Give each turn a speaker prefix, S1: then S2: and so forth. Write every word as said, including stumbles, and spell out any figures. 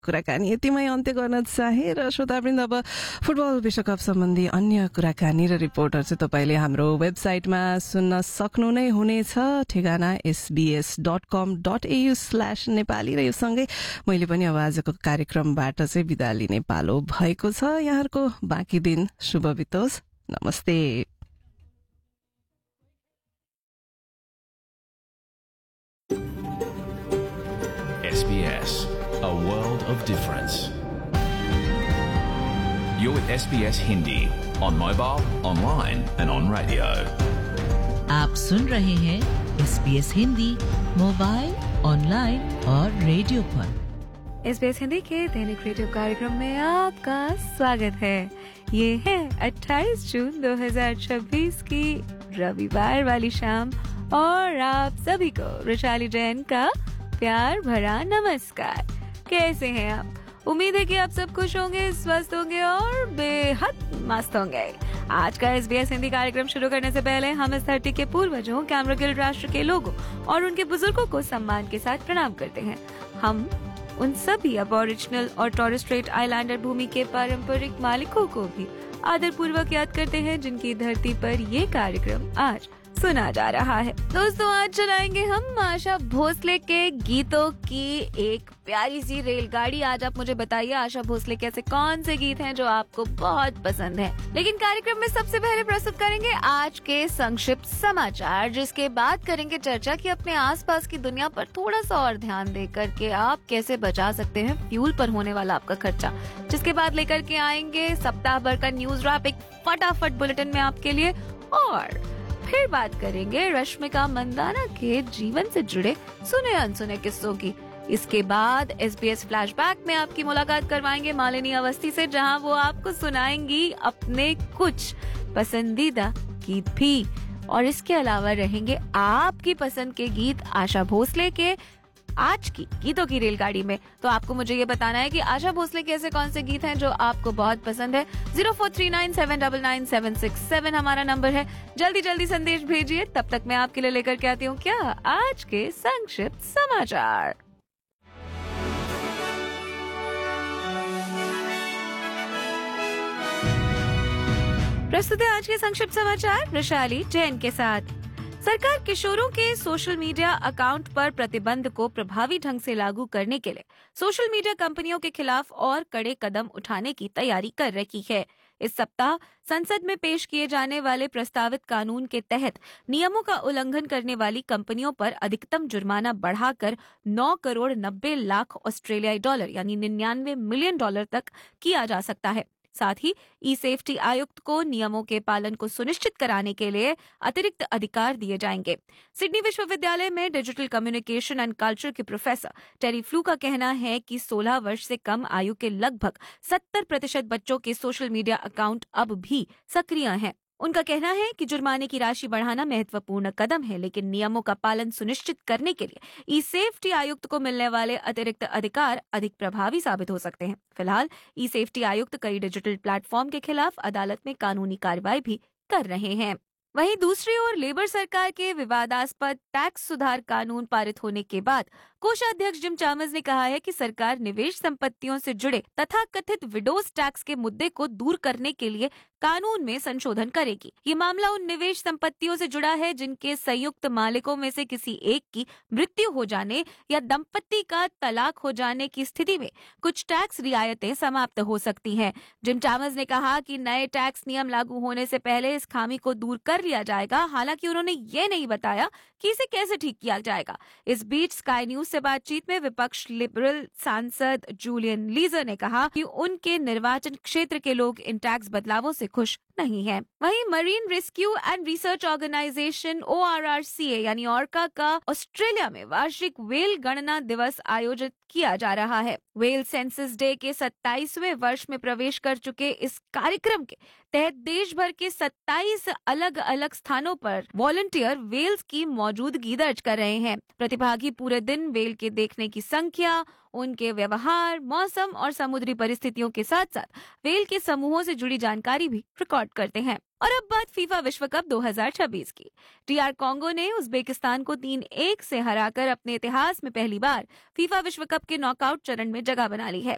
S1: कुराकानी यतिमै अन्त्य गर्न चाहे र श्रोतावृन्द अब फुटबल विश्वकप सम्बन्धी अन्य कुराकानी र रिपोर्टहरू चाहिँ तपाईँले हाम्रो वेबसाइटमा सुन्न सक्नु नै हुनेछ। ठेगाना एसबीएस डट कम डट एयु स्ल्यास नेपाली र यो सँगै मैले पनि अब आजको कार्यक्रमबाट चाहिँ बिदा लिने पालो भएको छ। यहाँहरूको बाँकी दिन शुभ बितोस्। नमस्ते।
S2: S B S, a world of difference. You're with S B S Hindi on mobile, online and on radio.
S3: आप सुन रहे हैं S B S Hindi mobile, online और रेडियो पर।
S4: S B S हिंदी के दैनिक रेडियो कार्यक्रम में आपका स्वागत है। ये है अट्ठाईस जून दो हज़ार छब्बीस की रविवार वाली शाम और आप सभी को वैशाली जैन का प्यार भरा नमस्कार। कैसे हैं आप? उम्मीद है कि आप सब खुश होंगे, स्वस्थ होंगे और बेहद मस्त होंगे। आज का एस बी एस हिंदी कार्यक्रम शुरू करने से पहले हम इस धरती के पूर्वजों, कैमरा गिल्ड राष्ट्र के लोगों और उनके बुजुर्गों को सम्मान के साथ प्रणाम करते हैं। हम उन सभी अबॉरिजिनल और टॉरेस स्ट्रेट आइलैंडर भूमि के पारंपरिक मालिकों को भी आदर पूर्वक याद करते हैं जिनकी धरती पर ये कार्यक्रम आज सुना जा रहा है। दोस्तों, आज चलाएंगे हम आशा भोसले के गीतों की एक प्यारी सी रेलगाड़ी। आज आप मुझे बताइए आशा भोसले के ऐसे कौन से गीत हैं जो आपको बहुत पसंद हैं। लेकिन कार्यक्रम में सबसे पहले प्रस्तुत करेंगे आज के संक्षिप्त समाचार, जिसके बाद करेंगे चर्चा कि अपने आसपास की दुनिया पर थोड़ा सा और ध्यान दे करके आप कैसे बचा सकते हैं फ्यूल पर होने वाला आपका खर्चा। जिसके बाद लेकर के आएंगे सप्ताह भर का न्यूज रैप एक फटाफट बुलेटिन में आपके लिए, और फिर बात करेंगे रश्मिका मंदाना के जीवन से जुड़े सुने अनसुने किस्सों की। इसके बाद एस बी एस फ्लैशबैक में आपकी मुलाकात करवाएंगे मालिनी अवस्थी से, जहां वो आपको सुनाएंगी अपने कुछ पसंदीदा गीत भी। और इसके अलावा रहेंगे आपकी पसंद के गीत आशा भोसले के आज की गीतों की रेलगाड़ी में। तो आपको मुझे ये बताना है कि आशा भोसले के ऐसे कौन से गीत हैं जो आपको बहुत पसंद है। Zero four three nine seven double nine seven six seven हमारा नंबर है। जल्दी जल्दी संदेश भेजिए। तब तक मैं आपके लिए लेकर के आती हूँ क्या आज के संक्षिप्त समाचार। प्रस्तुत है आज के संक्षिप्त समाचार वैशाली जैन के साथ। सरकार किशोरों के सोशल मीडिया अकाउंट पर प्रतिबंध को प्रभावी ढंग से लागू करने के लिए सोशल मीडिया कंपनियों के खिलाफ और कड़े कदम उठाने की तैयारी कर रही है। इस सप्ताह संसद में पेश किए जाने वाले प्रस्तावित कानून के तहत नियमों का उल्लंघन करने वाली कंपनियों पर अधिकतम जुर्माना बढ़ाकर नौ करोड़ नब्बे लाख ऑस्ट्रेलियाई डॉलर यानी निन्यानवे मिलियन डॉलर तक किया जा सकता है। साथ ही ई सेफ्टी आयुक्त को नियमों के पालन को सुनिश्चित कराने के लिए अतिरिक्त अधिकार दिए जाएंगे। सिडनी विश्वविद्यालय में डिजिटल कम्युनिकेशन एंड कल्चर के प्रोफेसर टेरी फ्लू का कहना है कि सोलह वर्ष से कम आयु के लगभग सत्तर प्रतिशत बच्चों के सोशल मीडिया अकाउंट अब भी सक्रिय हैं। उनका कहना है कि जुर्माने की राशि बढ़ाना महत्वपूर्ण कदम है, लेकिन नियमों का पालन सुनिश्चित करने के लिए ई सेफ्टी आयुक्त को मिलने वाले अतिरिक्त अधिकार अधिक प्रभावी साबित हो सकते हैं। फिलहाल ई सेफ्टी आयुक्त कई डिजिटल प्लेटफॉर्म के खिलाफ अदालत में कानूनी कार्रवाई भी कर रहे हैं। वहीं दूसरी ओर लेबर सरकार के विवादास्पद टैक्स सुधार कानून पारित होने के बाद कोषाध्यक्ष जिम चामर्स ने कहा है कि सरकार निवेश संपत्तियों से जुड़े तथा कथित विडोज टैक्स के मुद्दे को दूर करने के लिए कानून में संशोधन करेगी। ये मामला उन निवेश संपत्तियों से जुड़ा है जिनके संयुक्त मालिकों में से किसी एक की मृत्यु हो जाने या दंपत्ति का तलाक हो जाने की स्थिति में कुछ टैक्स रियायतें समाप्त हो सकती हैं। जिम चामर्स ने कहा कि नए टैक्स नियम लागू होने से पहले इस खामी को दूर कर लिया जाएगा। हालांकि उन्होंने ये नहीं बताया कि इसे कैसे ठीक किया जाएगा। इस बीच स्काई न्यूज से बातचीत में विपक्ष लिबरल सांसद जूलियन लीजर ने कहा कि उनके निर्वाचन क्षेत्र के लोग इन टैक्स बदलावों से खुश नहीं है। वहीं marine rescue and research organisation O R R C ए यानी ऑर्का का ऑस्ट्रेलिया में वार्षिक वेल गणना दिवस आयोजित किया जा रहा है। वेल सेंसस डे के सत्ताईसवें वर्ष में प्रवेश कर चुके इस कार्यक्रम के तहत देश भर के सत्ताईस अलग अलग स्थानों पर वॉलंटियर वेल्स की मौजूदगी दर्ज कर रहे हैं। प्रतिभागी पूरे दिन वेल के देखने की संख्या, उनके व्यवहार, मौसम और समुद्री परिस्थितियों के साथ साथ वेल के समूहों से जुड़ी जानकारी भी रिकॉर्ड करते हैं। और अब बात फीफा विश्व कप दो हज़ार छब्बीस की। डी आर कॉन्गो ने उज्बेकिस्तान को तीन एक से हराकर अपने इतिहास में पहली बार फीफा विश्व कप के नॉकआउट चरण में जगह बना ली है।